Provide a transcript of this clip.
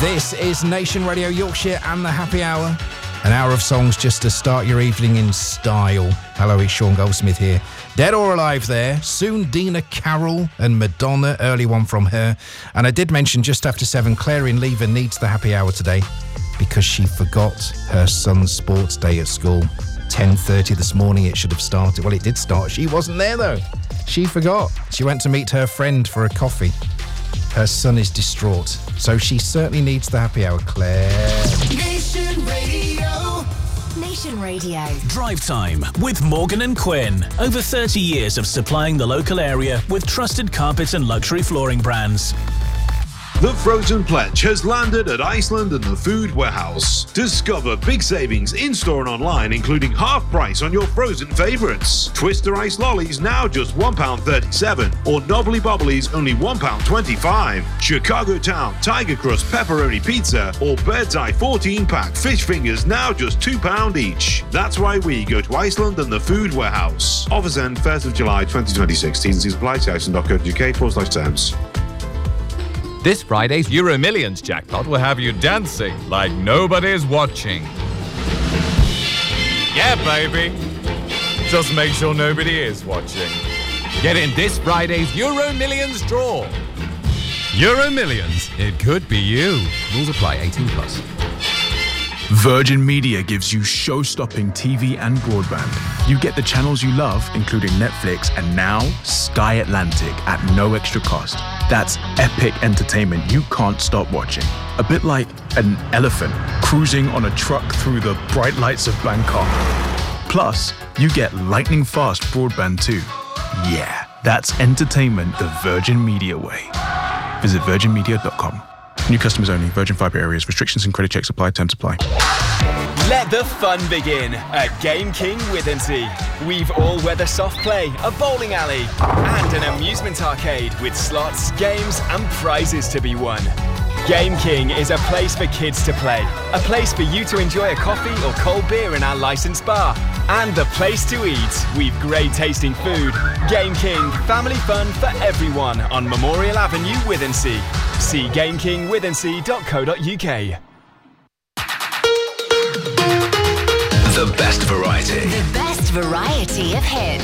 This is Nation Radio Yorkshire and the Happy Hour. An hour of songs just to start your evening in style. Hello, it's Sean Goldsmith here. Dead or Alive there. Soon Dina Carroll and Madonna, early one from her. And I did mention just after 7, Claire in Lever needs the Happy Hour today because she forgot her son's sports day at school. 10:30 this morning it should have started. Well, it did start. She wasn't there though. She forgot. She went to meet her friend for a coffee. Her son is distraught, so she certainly needs the Happy Hour, Claire. Nation Radio. Nation Radio. Drive Time with Morgan and Quinn. Over 30 years of supplying the local area with trusted carpet and luxury flooring brands. The Frozen Pledge has landed at Iceland and the Food Warehouse. Discover big savings in-store and online, including half price on your frozen favourites. Twister Ice Lollies now just £1.37, or Knobbly Bobblies only £1.25. Chicago Town Tiger Crust Pepperoni Pizza or Bird's Eye 14-pack Fish Fingers now just £2 each. That's why we go to Iceland and the Food Warehouse. Offers end 1st of July 2026. T's and C's apply to iceland.co.uk/terms. This Friday's Euro Millions jackpot will have you dancing like nobody's watching. Yeah, baby. Just make sure nobody is watching. Get in this Friday's Euro Millions draw. Euro Millions. It could be you. Rules apply. 18+. Virgin Media gives you show-stopping TV and broadband. You get the channels you love, including Netflix and now Sky Atlantic at no extra cost. That's epic entertainment you can't stop watching. A bit like an elephant cruising on a truck through the bright lights of Bangkok. Plus, you get lightning-fast broadband too. Yeah, that's entertainment the Virgin Media way. Visit virginmedia.com. New customers only. Virgin Fibre areas. Restrictions and credit checks apply. Terms apply. Let the fun begin at Game King Withensea. We've all-weather soft play, a bowling alley, and an amusement arcade with slots, games, and prizes to be won. Game King is a place for kids to play, a place for you to enjoy a coffee or cold beer in our licensed bar, and the place to eat. We've great tasting food. Game King, family fun for everyone on Memorial Avenue, Withensea. See gamekingwithensea.co.uk. The best variety. The best variety of hits.